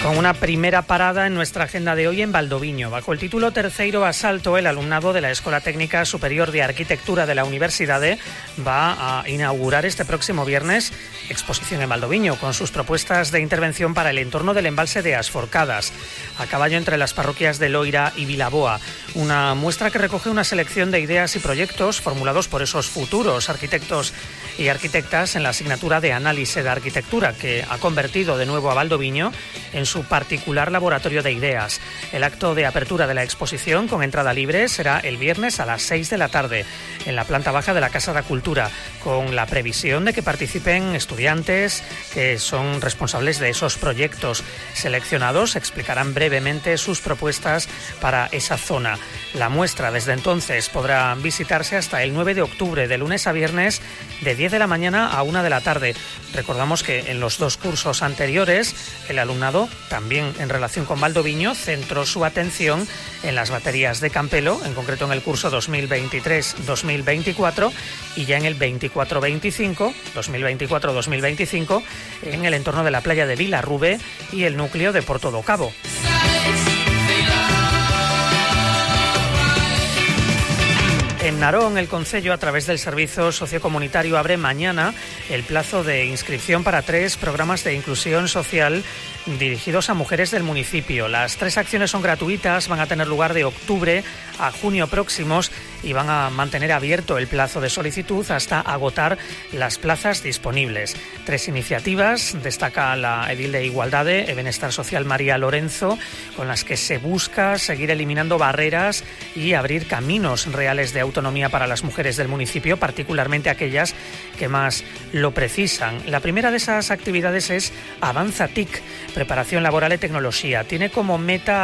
Con una primera parada en nuestra agenda de hoy en Valdoviño. Bajo el título Terceiro Asalto, el alumnado de la Escola Técnica Superior de Arquitectura de la Universidade va a inaugurar este próximo viernes exposición en Valdoviño con sus propuestas de intervención para el entorno del embalse de As Forcadas, a caballo entre las parroquias de Loira y Vilaboa. Una muestra que recoge una selección de ideas y proyectos formulados por esos futuros arquitectos y arquitectas en la asignatura de Análisis de Arquitectura, que ha convertido de nuevo a Valdoviño en su particular laboratorio de ideas. El acto de apertura de la exposición, con entrada libre, será el viernes a las 6 de la tarde en la planta baja de la Casa da Cultura, con la previsión de que participen estudiantes que son responsables de esos proyectos seleccionados. Explicarán brevemente sus propuestas para esa zona. La muestra desde entonces podrá visitarse hasta el 9 de octubre, de lunes a viernes, de 10 de la mañana a 1 de la tarde. Recordamos que en los dos cursos anteriores el alumnado, también en relación con Valdoviño, centró su atención en las baterías de Campelo, en concreto en el curso 2023-2024, y ya en el 24-25, 2024-2025, en el entorno de la playa de Vilarrube y el núcleo de Porto do Cabo. En Narón, el Concello, a través del Servicio Sociocomunitario, abre mañana el plazo de inscripción para 3 programas de inclusión social dirigidos a mujeres del municipio. Las 3 acciones son gratuitas, van a tener lugar de octubre a junio próximos y van a mantener abierto el plazo de solicitud hasta agotar las plazas disponibles. 3 iniciativas, destaca la edil de Igualdade e Benestar Social María Lorenzo, con las que se busca seguir eliminando barreras y abrir caminos reales de autonomía para las mujeres del municipio, particularmente aquellas que más lo precisan. La primera de esas actividades es Avanza TIC, Preparación Laboral y Tecnología. Tiene como meta